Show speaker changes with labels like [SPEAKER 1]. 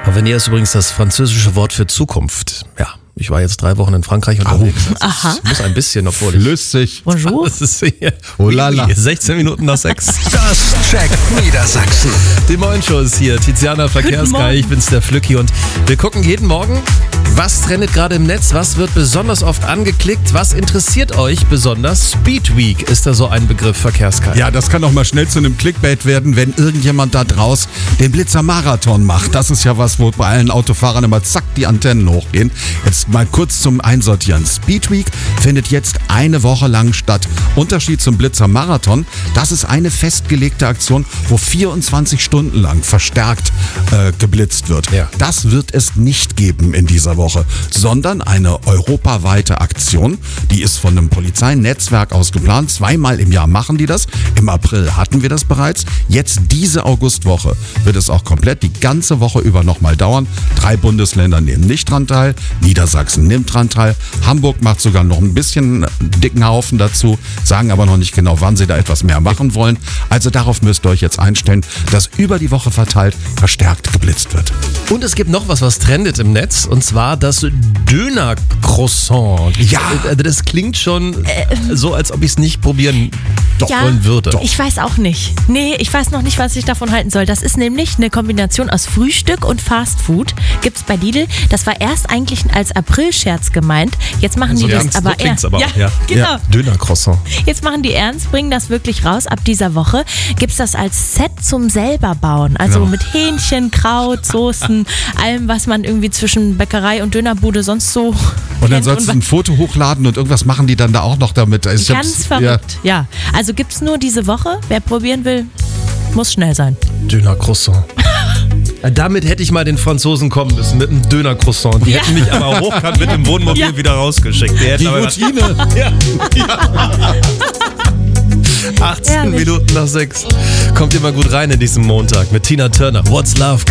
[SPEAKER 1] Avenir ist übrigens das französische Wort für Zukunft. Ja, ich war jetzt 3 Wochen in Frankreich unterwegs.
[SPEAKER 2] Aha.
[SPEAKER 1] Ich muss ein bisschen, obwohl
[SPEAKER 3] Flüssig.
[SPEAKER 2] Bonjour.
[SPEAKER 1] Das ist hier.
[SPEAKER 3] Oh la la.
[SPEAKER 1] 16 Minuten nach 6.
[SPEAKER 4] Das checkt Niedersachsen.
[SPEAKER 1] Die Morgenshow ist hier. Tiziana Verkehrsguy, ich bin's, der Flücki. Und wir gucken jeden Morgen, was trendet gerade im Netz, was wird besonders oft angeklickt, was interessiert euch besonders? Speed Week ist da so ein Begriff, Verkehrsguy.
[SPEAKER 3] Ja, das kann auch mal schnell zu einem Clickbait werden, wenn irgendjemand da draus den Blitzer-Marathon macht. Das ist ja was, wo bei allen Autofahrern immer zack die Antennen hochgehen. Jetzt mal kurz zum Einsortieren. Speed Week findet jetzt eine Woche lang statt. Unterschied zum Blitzer-Marathon, das ist eine festgelegte Aktion, wo 24 Stunden lang verstärkt geblitzt wird.
[SPEAKER 1] Ja.
[SPEAKER 3] Das wird es nicht geben in dieser Woche, sondern eine europaweite Aktion. Die ist von einem Polizeinetzwerk aus geplant. 2-mal im Jahr machen die das. Im April hatten wir das bereits. Jetzt diese Augustwoche wird es auch komplett die ganze Woche über nochmal dauern. 3 Bundesländer nehmen nicht dran teil. Niedersachsen nimmt dran teil. Hamburg macht sogar noch ein bisschen dicken Haufen dazu, sagen aber noch nicht genau, wann sie da etwas mehr machen wollen. Also darauf müsst ihr euch jetzt einstellen, dass über die Woche verteilt verstärkt geblitzt wird.
[SPEAKER 1] Und es gibt noch was trendet im Netz, und zwar das Döner-Croissant.
[SPEAKER 3] Ja.
[SPEAKER 1] Das klingt schon so, als ob ich es nicht probieren wollen würde.
[SPEAKER 2] Doch. Ich weiß auch nicht. Nee, ich weiß noch nicht, was ich davon halten soll. Das ist nämlich eine Kombination aus Frühstück und Fastfood. Gibt's bei Lidl. Das war erst eigentlich als Aprilscherz gemeint. Jetzt machen die das aber ernst.
[SPEAKER 1] Aber
[SPEAKER 2] ja,
[SPEAKER 1] auch, ja.
[SPEAKER 2] Genau.
[SPEAKER 1] Ja. Döner-Croissant.
[SPEAKER 2] Jetzt machen die ernst, bringen das wirklich raus. Ab dieser Woche gibt's das als Set zum selber bauen. Also
[SPEAKER 1] Genau.
[SPEAKER 2] mit Hähnchen, Kraut, Soßen, allem, was man irgendwie zwischen Bäckerei und Dönerbude sonst so
[SPEAKER 3] Und dann
[SPEAKER 2] kennt.
[SPEAKER 3] sollst du ein Foto hochladen und irgendwas machen die dann da auch noch damit. Also
[SPEAKER 2] Ganz verrückt, ja. Also gibt's nur diese Woche. Wer probieren will, muss schnell sein.
[SPEAKER 1] Döner-Croissant. Damit hätte ich mal den Franzosen kommen müssen, mit einem Döner-Croissant. Die
[SPEAKER 2] Ja.
[SPEAKER 1] hätten mich aber hochkant mit dem Wohnmobil
[SPEAKER 2] Ja.
[SPEAKER 1] wieder rausgeschickt. Die hätten
[SPEAKER 3] Die
[SPEAKER 1] aber
[SPEAKER 3] Routine.
[SPEAKER 1] Ja. 18
[SPEAKER 2] Ehrlich.
[SPEAKER 1] Minuten nach 6. Kommt immer gut rein in diesem Montag mit Tina Turner. What's Love